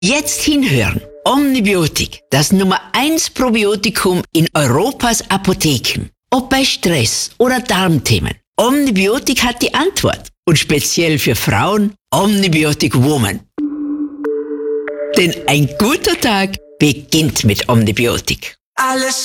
Jetzt hinhören. Omnibiotik, das Nummer 1 Probiotikum in Europas Apotheken. Ob bei Stress oder Darmthemen. Omnibiotik hat die Antwort. Und speziell für Frauen, Omnibiotik Woman. Denn ein guter Tag beginnt mit Omnibiotik. Alles